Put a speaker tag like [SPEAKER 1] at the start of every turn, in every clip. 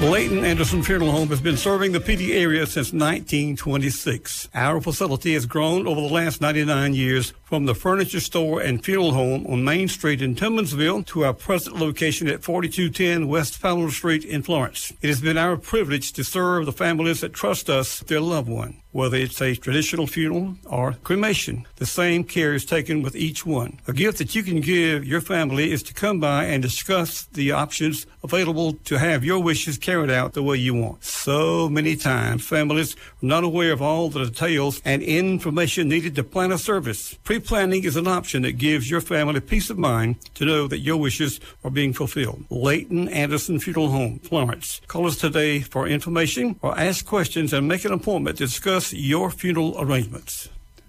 [SPEAKER 1] Leighton Anderson Funeral Home has been serving the PD area since 1926. Our facility has grown over the last 99 years from the furniture store and funeral home on Main Street in Timmonsville to our present location at 4210 West Fowler Street in Florence. It has been our privilege to serve the families that trust us with their loved one. Whether it's a traditional funeral or cremation, the same care is taken with each one. A gift that you can give your family is to come by and discuss the options available to have your wishes carried out the way you want. So many times, families are not aware of all the details and information needed to plan a service. Pre-planning is an option that gives your family peace of mind to know that your wishes are being fulfilled. Leighton Anderson Funeral Home, Florence. Call us today for information or ask questions and make an appointment to discuss your funeral arrangements.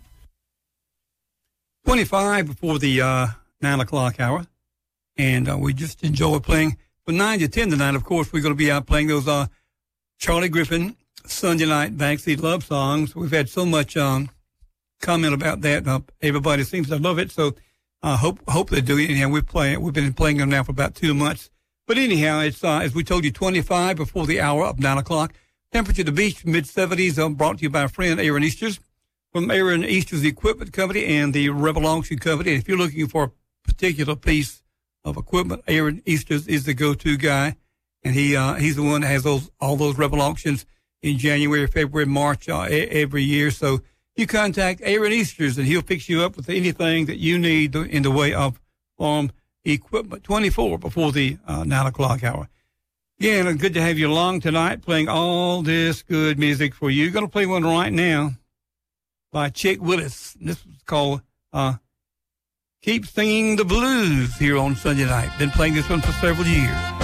[SPEAKER 1] 25 before the 9 o'clock hour, and we just enjoy playing from 9 to 10 tonight. Of course, we're going to be out playing those Charlie Griffin Sunday night backseat love songs. We've had so much comment about that. Everybody seems to love it, so hope they do. Anyhow, we've been playing them now for about 2 months. But anyhow, it's as we told you, 25 before the hour of 9 o'clock. Temperature at the beach, mid-70s, brought to you by our friend Aaron Easters from Aaron Easters Equipment Company and the Rebel Auction Company. And if you're looking for a particular piece of equipment, Aaron Easters is the go-to guy, and he's the one that has all those Rebel auctions in January, February, March every year. So you contact Aaron Easters, and he'll fix you up with anything that you need in the way of farm equipment. 24 before the 9 o'clock hour. Again, good to have you along tonight, playing all this good music for you. Going to play one right now by Chick Willis. This is called Keep Singing the Blues here on Sunday night. Been playing this one for several years.